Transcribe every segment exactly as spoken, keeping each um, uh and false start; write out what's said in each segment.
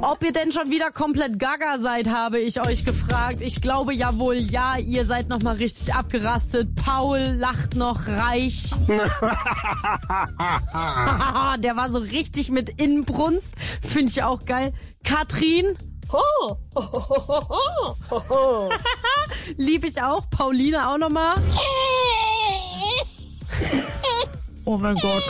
Ob ihr denn schon wieder komplett gaga seid, habe ich euch gefragt. Ich glaube ja wohl, ja, ihr seid noch mal richtig abgerastet. Paul lacht noch reich. Der war so richtig mit Inbrunst. Finde ich auch geil. Katrin? Lieb ich auch. Pauline auch noch mal. Oh mein Gott.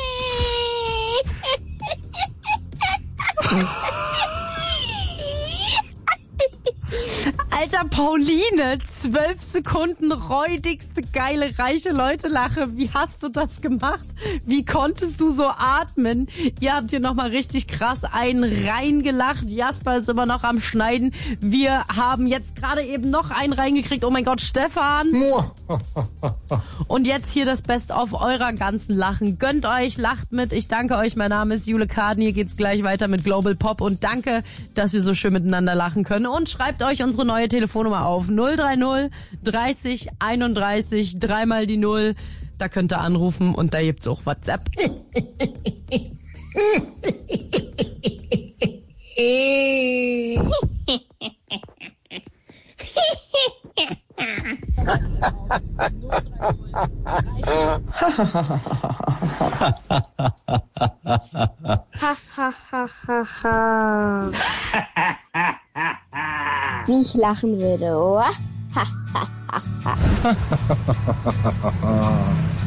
Alter, Pauline, zwölf Sekunden räudigste, geile, reiche Leute-Lache. Wie hast du das gemacht? Wie konntest du so atmen? Ihr habt hier nochmal richtig krass einen reingelacht. Jasper ist immer noch am Schneiden. Wir haben jetzt gerade eben noch einen reingekriegt. Oh mein Gott, Stefan. Und jetzt hier das Best-of eurer ganzen Lachen. Gönnt euch, lacht mit. Ich danke euch. Mein Name ist Jule Kaden. Hier geht's gleich weiter mit Global Pop. Und danke, dass wir so schön miteinander lachen können. Und schreibt euch unsere neue Telefonnummer auf. null drei null dreißig einunddreißig, dreimal die Null. Da könnt ihr anrufen und da gibt's auch WhatsApp. Ha, ha, ha, ha, ha. Wie ich lachen würde. Oh. Ha, ha, ha, ha.